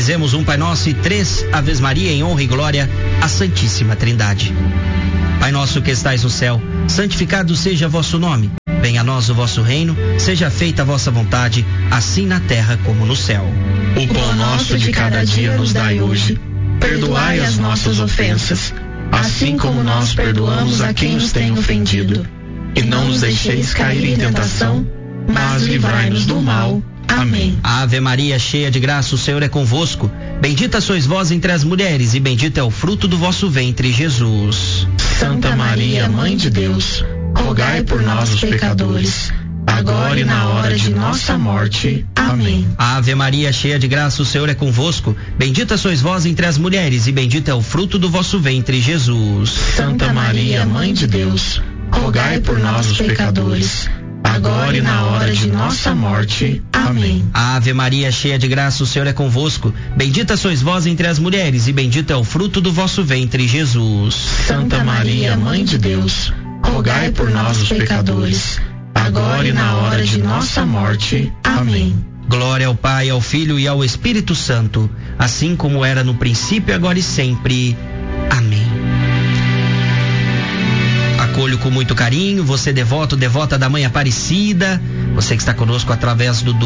Rezemos um Pai Nosso e 3 Aves Maria em honra e glória à Santíssima Trindade. Pai nosso que estais no céu, santificado seja vosso nome. Venha a nós o vosso reino, seja feita a vossa vontade, assim na terra como no céu. O pão nosso de cada dia nos dai hoje. Perdoai as nossas ofensas, assim como nós perdoamos a quem nos tem ofendido. E não nos deixeis cair em tentação, mas livrai-nos do mal. Amém. Ave Maria, cheia de graça, o Senhor é convosco. Bendita sois vós entre as mulheres, e bendito é o fruto do vosso ventre, Jesus. Santa Maria, Mãe de Deus, rogai por nós, os pecadores, agora e na hora de nossa morte. Amém. Ave Maria, cheia de graça, o Senhor é convosco. Bendita sois vós entre as mulheres, e bendito é o fruto do vosso ventre, Jesus. Santa Maria, Mãe de Deus, rogai por nós, os pecadores, agora e na hora de nossa morte. Amém. Ave Maria, cheia de graça, o Senhor é convosco. Bendita sois vós entre as mulheres, e bendito é o fruto do vosso ventre, Jesus. Santa Maria, Mãe de Deus, rogai por nós, os pecadores, agora e na hora de nossa morte. Amém. Glória ao Pai, ao Filho e ao Espírito Santo, assim como era no princípio, agora e sempre. Amém. Acolho com muito carinho você, devoto, devota da Mãe Aparecida, você que está conosco através do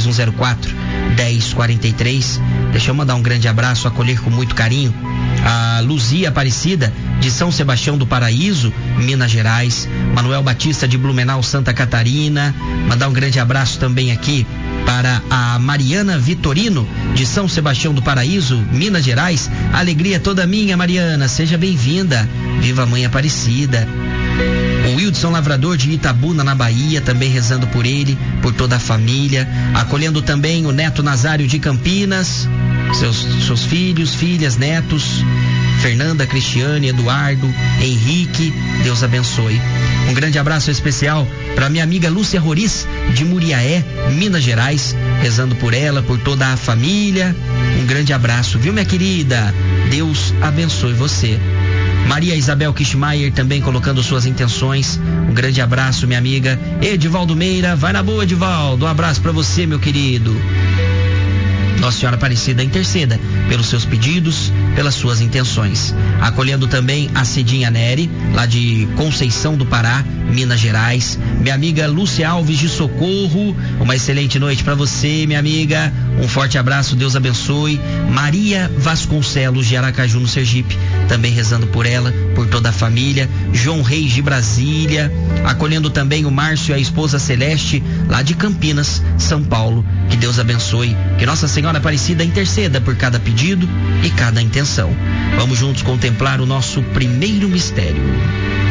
12-3104-1043. Deixa eu mandar um grande abraço, acolher com muito carinho a Luzia Aparecida de São Sebastião do Paraíso, Minas Gerais, Manuel Batista de Blumenau, Santa Catarina. Mandar um grande abraço também aqui para a Mariana Vitorino de São Sebastião do Paraíso, Minas Gerais. Alegria toda minha, Mariana, seja bem-vinda. Viva a Mãe Aparecida. O Wildson Lavrador de Itabuna, na Bahia, também rezando por ele, por toda a família. Acolhendo também o Neto Nazário de Campinas, seus filhos, filhas, netos, Fernanda, Cristiane, Eduardo, Henrique, Deus abençoe. Um grande abraço especial para minha amiga Lúcia Roriz de Muriaé, Minas Gerais, rezando por ela, por toda a família. Um grande abraço, viu, minha querida? Deus abençoe você. Maria Isabel Kishmaier também colocando suas intenções. Um grande abraço, minha amiga. Edivaldo Meira, vai na boa, Edivaldo. Um abraço para você, meu querido. Nossa Senhora Aparecida interceda pelos seus pedidos, pelas suas intenções. Acolhendo também a Cidinha Neri, lá de Conceição do Pará, Minas Gerais. Minha amiga Lúcia Alves de Socorro, uma excelente noite para você, minha amiga. Um forte abraço, Deus abençoe. Maria Vasconcelos de Aracaju, no Sergipe, também rezando por ela, por toda a família. João Reis de Brasília, acolhendo também o Márcio e a esposa Celeste, lá de Campinas, São Paulo. Que Deus abençoe, que Nossa Senhora Aparecida interceda por cada pedido e cada intenção. Vamos juntos contemplar o nosso primeiro mistério.